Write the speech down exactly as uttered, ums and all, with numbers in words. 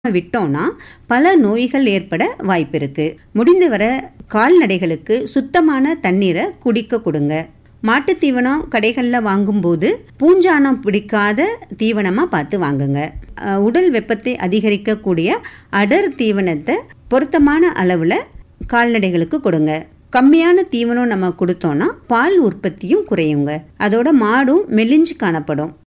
விட்டோம்னா பல நோய்கள் ஏற்பட வாய்ப்பு இருக்கு. முடிந்தவரை கால்நடைகளுக்கு சுத்தமான தண்ணீரை குடிக்க கொடுங்க. மாட்டு தீவனம் கடைகளில் வாங்கும்போது பூஞ்சானம் பிடிக்காத தீவனமா பார்த்து வாங்குங்க. அஹ், உடல் வெப்பத்தை அதிகரிக்கக்கூடிய அடர் தீவனத்தை பொருத்தமான அளவில் கால்நடைகளுக்கு கொடுங்க. கம்மியான தீவனம் நம்ம கொடுத்தோம்னா பால் உற்பத்தியும் குறையுங்க. அதோட மாடும் மெலிஞ்சு காணப்படும்.